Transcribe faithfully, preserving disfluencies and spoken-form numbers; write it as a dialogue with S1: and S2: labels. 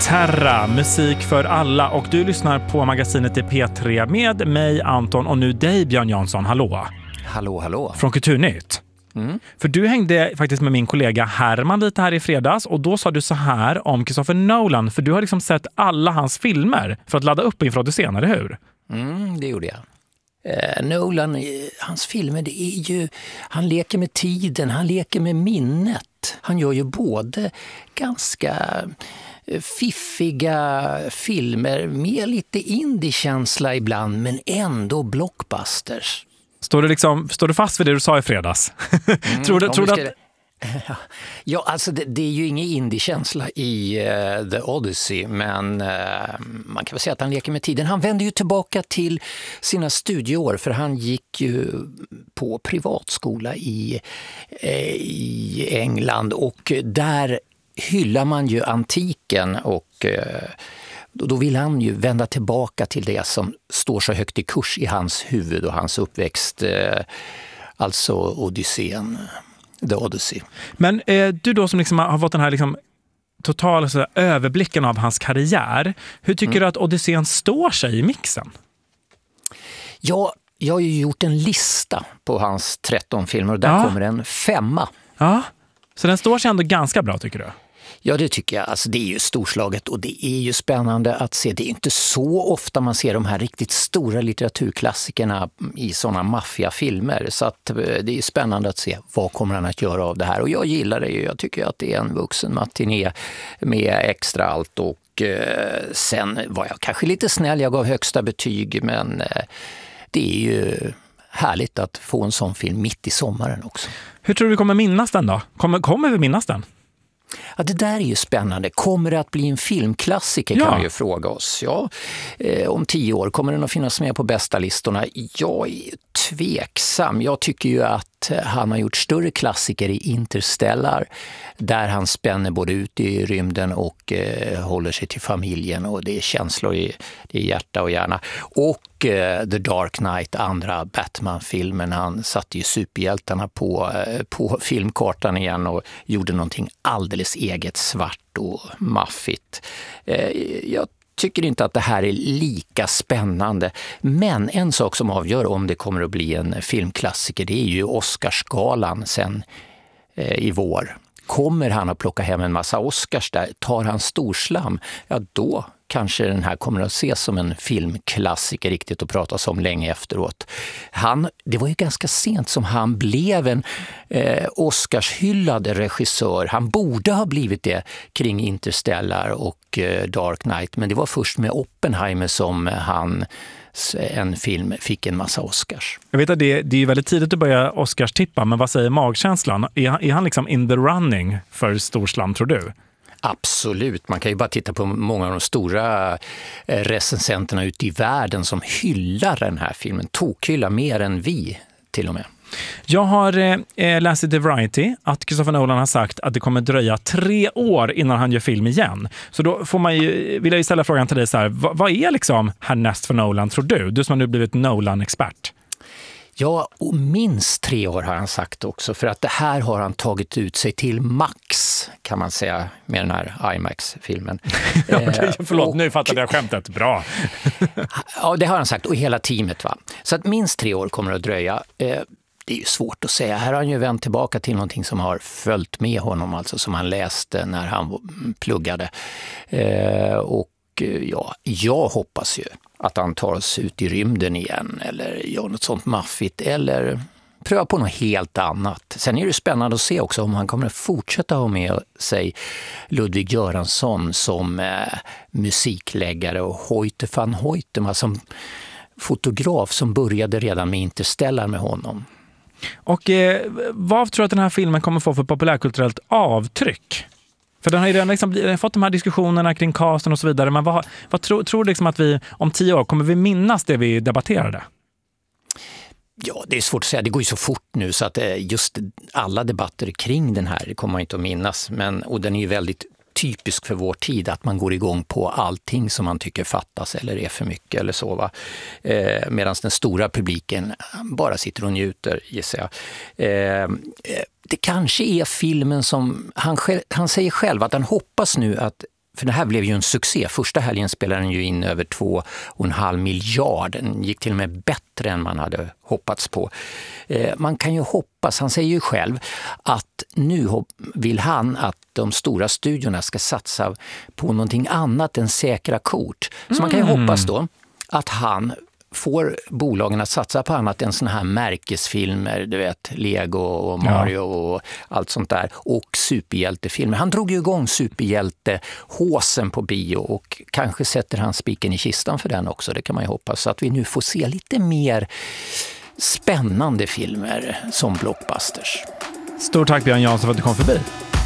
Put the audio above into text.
S1: Terra, musik för alla, och du lyssnar på magasinet i P tre med mig Anton och nu dig Björn Jansson. Hallå.
S2: Hallå, hallå.
S1: Från Kulturnytt. Mm. För du hängde faktiskt med min kollega Herman lite här i fredags och då sa du så här om Christopher Nolan, för du har liksom sett alla hans filmer för att ladda upp inför Odysseen, eller hur?
S2: Mm, det gjorde jag. Eh, Nolan, hans filmer, det är ju, han leker med tiden, han leker med minnet. Han gör ju både ganska fiffiga filmer med lite indie-känsla ibland, men ändå blockbusters.
S1: Står du, liksom, står du fast vid det du sa i fredags? Mm, tror du, tror du att...
S2: Ja, alltså det, det är ju ingen indie-känsla i uh, The Odyssey, men uh, man kan väl säga att han leker med tiden. Han vände ju tillbaka till sina studieår, för han gick ju på privatskola i, uh, i England, och där hyllar man ju antiken, och uh, då vill han ju vända tillbaka till det som står så högt i kurs i hans huvud och hans uppväxt, uh, alltså Odysseen. The Odyssey. Men
S1: eh, du då som liksom har fått den här liksom totala så där, överblicken av hans karriär, hur tycker mm. du att Odysseen står sig i mixen?
S2: Ja, jag har ju gjort en lista på hans tretton filmer och där
S1: ja.
S2: kommer en femma.
S1: Ja, så den står sig ändå ganska bra, tycker du?
S2: Ja, det tycker jag. Alltså, det är ju storslaget och det är ju spännande att se. Det är inte så ofta man ser de här riktigt stora litteraturklassikerna i sådana maffiafilmer. Så att det är spännande att se vad kommer han att göra av det här. Och jag gillar det ju. Jag tycker att det är en vuxen matiné med extra allt. Och eh, sen var jag kanske lite snäll. Jag gav högsta betyg, men eh, det är ju härligt att få en sån film mitt i sommaren också.
S1: Hur tror du vi kommer minnas den då? Kommer, kommer vi minnas den?
S2: Ja, det där är ju spännande. Kommer det att bli en filmklassiker, kan ja. vi ju fråga oss. Ja, eh, om tio år kommer den att finnas med på bästa listorna. Jag är tveksam. Jag tycker ju att han har gjort större klassiker i Interstellar, där han spänner både ut i rymden och eh, håller sig till familjen, och det är känslor i, det är hjärta och hjärna. Och eh, The Dark Knight, andra Batman-filmen, han satte ju superhjältarna på, eh, på filmkartan igen och gjorde någonting alldeles eget, svart och maffigt. Eh, jag tycker inte att det här är lika spännande. Men en sak som avgör om det kommer att bli en filmklassiker, det är ju Oscarsgalan sen eh, i vår. Kommer han att plocka hem en massa Oscars där? Tar han storslam? Ja, då kanske den här kommer att ses som en filmklassiker riktigt och pratas om länge efteråt. Han, det var ju ganska sent som han blev en eh, Oscarshyllad regissör. Han borde ha blivit det kring Interstellar och eh, Dark Knight, men det var först med Oppenheimer som han en film fick en massa Oscars.
S1: Jag vet att det, det är väldigt tidigt att börja Oscars-tippa, men vad säger magkänslan? Är, är han liksom in the running för storslam, tror du?
S2: Absolut. Man kan ju bara titta på många av de stora recensenterna ute i världen som hyllar den här filmen. Tokhyllar mer än vi till och med.
S1: Jag har eh, läst i The Variety att Christopher Nolan har sagt att det kommer dröja tre år innan han gör film igen. Så då får man ju, vill jag ju ställa frågan till dig så här, vad, vad är liksom härnäst för Nolan, tror du? Du som har nu blivit Nolan-expert.
S2: Ja, och minst tre år har han sagt också, för att det här har han tagit ut sig till max, kan man säga, med den här IMAX-filmen.
S1: ja, okay, förlåt, och, nu fattade jag skämtet. Bra.
S2: ja, det har han sagt, och hela teamet, va. Så att minst tre år kommer att dröja. Eh, det är ju svårt att säga. Här har han ju vänt tillbaka till någonting som har följt med honom, alltså som han läste när han pluggade. Eh, och ja, jag hoppas ju att han tar oss ut i rymden igen eller gör något sånt maffigt eller pröva på något helt annat. Sen är det spännande att se också om han kommer att fortsätta ha med sig Ludwig Göransson som eh, musikläggare och Hoyte van Hoytema som fotograf som började redan med Interstellar med honom.
S1: Och eh, vad tror du att den här filmen kommer få för populärkulturellt avtryck? För den har ju redan liksom fått de här diskussionerna kring casten och så vidare. Men vad, vad tror, tror du liksom att vi om tio år kommer vi minnas det vi debatterade?
S2: Ja, det är svårt att säga. Det går ju så fort nu så att just alla debatter kring den här kommer man inte att minnas. Men, och den är ju väldigt typisk för vår tid att man går igång på allting som man tycker fattas eller är för mycket eller så, va? Eh, medan den stora publiken bara sitter och njuter, gissar jag. Eh, det kanske är filmen som han, själv, han säger själv att han hoppas nu att för det här blev ju en succé. Första helgen spelade den ju in över två och en halv miljard. Den gick till och med bättre än man hade hoppats på. Eh, man kan ju hoppas, han säger ju själv, att nu vill han att de stora studiorna ska satsa på någonting annat än säkra kort. Så mm. man kan ju hoppas då att han får bolagen att satsa på annat än såna här märkesfilmer, du vet, Lego och Mario ja. och allt sånt där, och superhjältefilmer. Han drog ju igång superhjältehåsen på bio och kanske sätter han spiken i kistan för den också, det kan man ju hoppas, så att vi nu får se lite mer spännande filmer som blockbusters.
S1: Stort tack Björn Jansson för att du kom förbi.